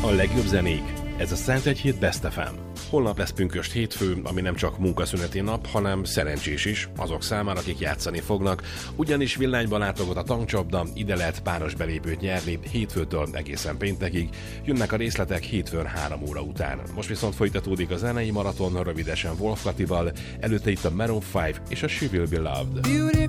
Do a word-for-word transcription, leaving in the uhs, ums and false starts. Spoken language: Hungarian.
A legjobb zenék. Ez a Szentegyhíd Best ef em. Holnap lesz pünkösd hétfő, ami nem csak munkaszüneti nap, hanem szerencsés is azok számára, akik játszani fognak, ugyanis villányba látogat a tankcsapda, ide lehet páros belépőt nyerni hétfőtől egészen péntekig, jönnek a részletek hétfőn három óra után. Most viszont folytatódik a zenei maraton, rövidesen Wolf Katival, előtte itt a Maroon öt és a She Will Be Loved.